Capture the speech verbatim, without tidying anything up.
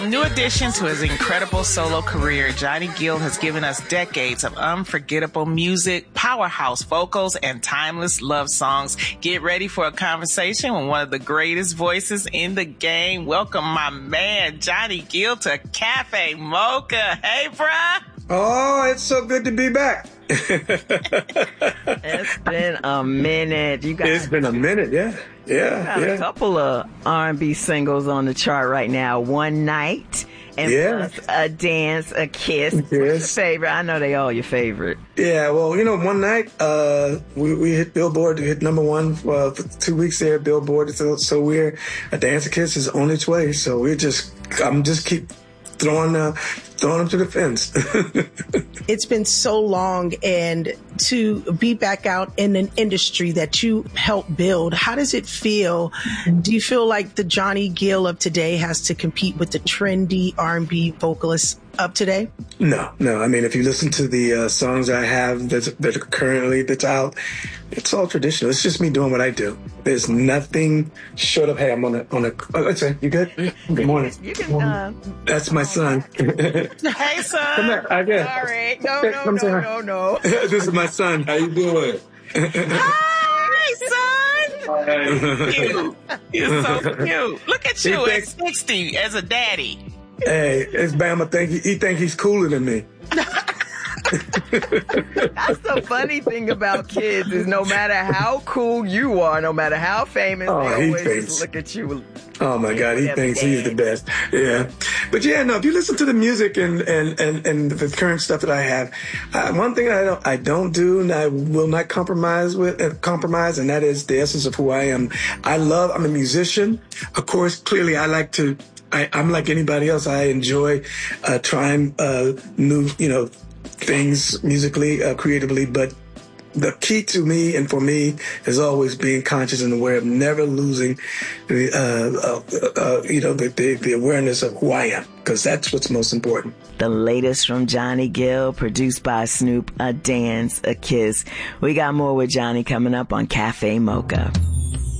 New addition to his incredible solo career, Johnny Gill has given us decades of unforgettable music, powerhouse vocals, and timeless love songs. Get ready for a conversation with one of the greatest voices in the game. Welcome my man, Johnny Gill, to Cafe Mocha. Hey, bruh. Oh, it's so good to be back. It's been a minute. You guys. It's been a minute, yeah. Yeah, got yeah. a couple of R and B singles on the chart right now. One Night and yeah. plus A Dance, A Kiss. Yes. What's your favorite? I know they all your favorite. Yeah, well, you know, One Night, uh, we, we hit Billboard, we hit number one uh, for two weeks there at Billboard. So, so we're, A Dance, A Kiss is on its way. So we're just, I'm just keep throwing, uh, throwing them to the fence. It's been so long, and to be back out in an industry that you helped build, how does it feel? Do you feel like the Johnny Gill of today has to compete with the trendy R and B vocalists of today? No, no. I mean, if you listen to the uh, songs I have that, that are currently that's out, it's all traditional. It's just me doing what I do. There's nothing short of, hey, I'm on a, on a, oh, let's say, you good? Good morning. You can, uh, That's my son. Hey, son. Come here. I guess. Sorry. No, no, Come no, say hi. no, no. This is my son. How you doing? Hi, son. Cute. You're so cute. Look at you He at thinks- sixty as a daddy. Hey, it's Bama think he, he think he's cooler than me. That's the funny thing about kids is no matter how cool you are, no matter how famous, Oh, they he always thinks- just look at you. Oh my God, he thinks he's the best. Yeah. But yeah, no, if you listen to the music and, and, and, and the current stuff that I have, uh, one thing I don't, I don't do and I will not compromise with, uh, compromise, and that is the essence of who I am. I love, I'm a musician. Of course, clearly I like to, I, I'm like anybody else. I enjoy, uh, trying, uh, new, you know, things musically, uh, creatively, but the key to me and for me is always being conscious and aware of never losing the, uh, uh, uh, you know, the, the, the awareness of who I am, because that's what's most important. The latest from Johnny Gill, produced by Snoop, A Dance, A Kiss. We got more with Johnny coming up on Cafe Mocha.